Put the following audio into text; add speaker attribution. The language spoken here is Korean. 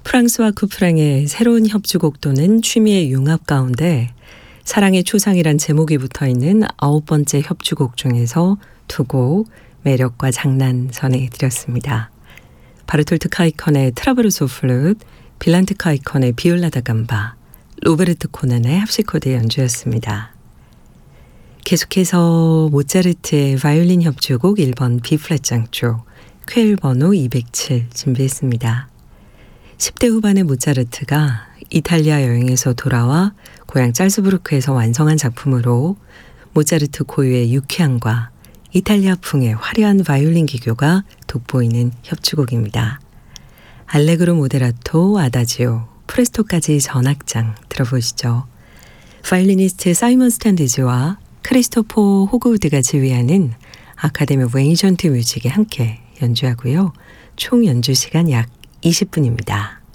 Speaker 1: 프랑스와 쿠프랭의 새로운 협주곡도는 취미의 융합 가운데 사랑의 초상이란 제목이 붙어있는 9번째 협주곡 중에서 두 곡 매력과 장난 전해드렸습니다. 바르톨트 카이컨의 트라브르소 플룻, 빌란트 카이컨의 비올라 다 감바, 로베르트 코난의 합시코드 연주였습니다. 계속해서 모차르트의 바이올린 협주곡 1번 B플랫 장조, 퀘일 번호 207 준비했습니다. 10대 후반의 모차르트가 이탈리아 여행에서 돌아와 고향 짤스부르크에서 완성한 작품으로 모차르트 고유의 유쾌함과 이탈리아풍의 화려한 바이올린 기교가 돋보이는 협주곡입니다. 알레그로 모데라토, 아다지오, 프레스토까지 전악장 들어보시죠. 바이올리니스트 사이먼 스탠디즈와 크리스토퍼 호그우드가 지휘하는 아카데미 오브 에인션트 뮤직에 함께 연주하고요. 총 연주 시간 약 20분입니다.